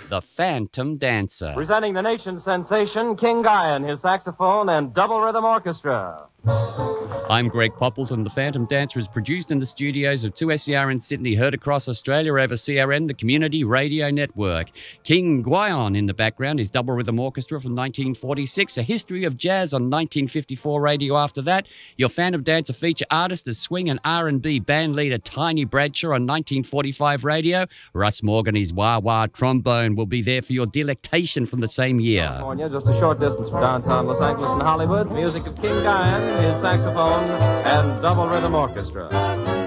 The Phantom Dancer. Presenting the nation's sensation, King Guyan, his saxophone, and double rhythm orchestra. I'm Greg Poppleton. The Phantom Dancer is produced in the studios of 2SER in Sydney, heard across Australia over CRN, the Community Radio Network. King Guyan in the background, his double rhythm orchestra from 1946, a history of jazz on 1954 radio after that. Your Phantom Dancer feature artist is swing and R&B band leader Tiny Bradshaw on 1945 radio. Russ Morgan, his wah-wah trombone, will be there for your delectation from the same year. California, just a short distance from downtown Los Angeles and Hollywood. Music of King Guyan, his saxophone, and double rhythm orchestra.